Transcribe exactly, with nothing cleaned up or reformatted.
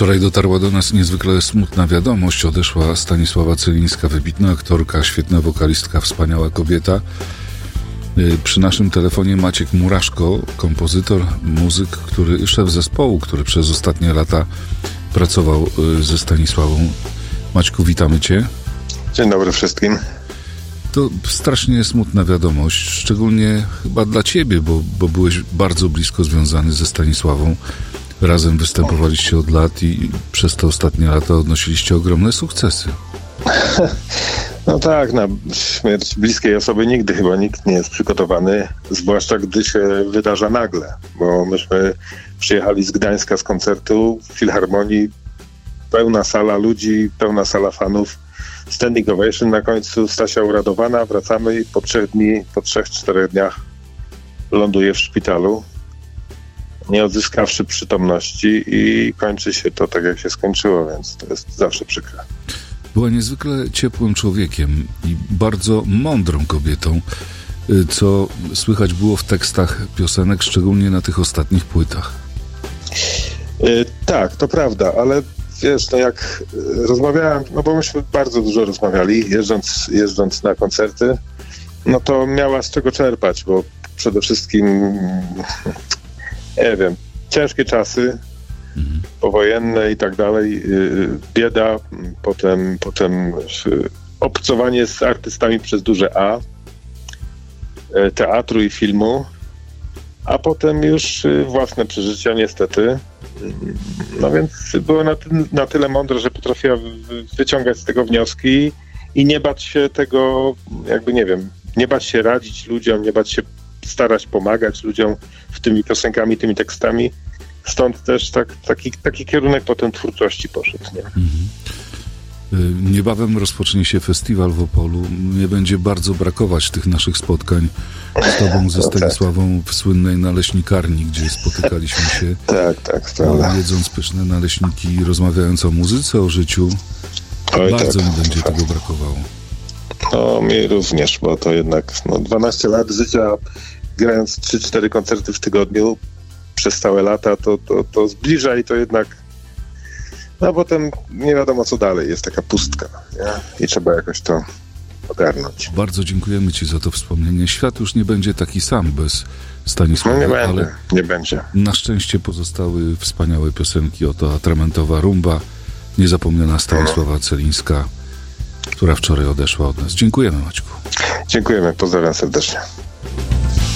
Wczoraj dotarła do nas niezwykle smutna wiadomość. Odeszła Stanisława Celińska, wybitna aktorka, świetna wokalistka, wspaniała kobieta. Przy naszym telefonie Maciek Muraszko, kompozytor, muzyk, który, szef zespołu, który przez ostatnie lata pracował ze Stanisławą. Maćku, witamy Cię. Dzień dobry wszystkim. To strasznie smutna wiadomość, szczególnie chyba dla Ciebie, bo, bo byłeś bardzo blisko związany ze Stanisławą. Razem występowaliście od lat i przez te ostatnie lata odnosiliście ogromne sukcesy. No tak, na śmierć bliskiej osoby nigdy chyba nikt nie jest przygotowany, zwłaszcza gdy się wydarza nagle, bo myśmy przyjechali z Gdańska z koncertu w Filharmonii, pełna sala ludzi, pełna sala fanów, standing ovation, na końcu Stasia uradowana, wracamy i po trzech dni, po trzech, czterech dniach ląduje w szpitalu, nie odzyskawszy przytomności i kończy się to tak, jak się skończyło, więc to jest zawsze przykre. Była niezwykle ciepłym człowiekiem i bardzo mądrą kobietą, co słychać było w tekstach piosenek, szczególnie na tych ostatnich płytach. Yy, tak, to prawda, ale wiesz, no jak rozmawiałem, no bo myśmy bardzo dużo rozmawiali, jeżdżąc, jeżdżąc na koncerty, no to miała z czego czerpać, bo przede wszystkim, nie wiem, ciężkie czasy, mhm. powojenne i tak dalej, bieda, potem, potem obcowanie z artystami przez duże A, teatru i filmu, a potem już własne przeżycia niestety. No więc było na, ty- na tyle mądre, że potrafiła w- wyciągać z tego wnioski i nie bać się tego, jakby nie wiem, nie bać się radzić ludziom, nie bać się starać pomagać ludziom w tymi piosenkami, tymi tekstami. Stąd też tak, taki, taki kierunek potem twórczości poszedł. Nie? Mhm. Niebawem rozpocznie się festiwal w Opolu. Nie będzie bardzo brakować tych naszych spotkań z Tobą, ze Stanisławą w słynnej naleśnikarni, gdzie spotykaliśmy się. Tak, tak, prawda. Jedząc pyszne naleśniki i rozmawiając o muzyce, o życiu. Oj, bardzo tak. mi będzie tego brakowało. No, mi również, bo to jednak no, dwanaście lat życia, grając trzy cztery koncerty w tygodniu przez całe lata, to, to, to zbliża i to jednak, no potem nie wiadomo co dalej, jest taka pustka, nie? I trzeba jakoś to ogarnąć. Bardzo dziękujemy Ci za to wspomnienie. Świat już nie będzie taki sam bez Stanisława, no nie ale będzie, nie będzie. Na szczęście pozostały wspaniałe piosenki, oto Atramentowa Rumba, niezapomniana Stanisława Celińska, która wczoraj odeszła od nas. Dziękujemy, Maćku. Dziękujemy, pozdrawiam serdecznie.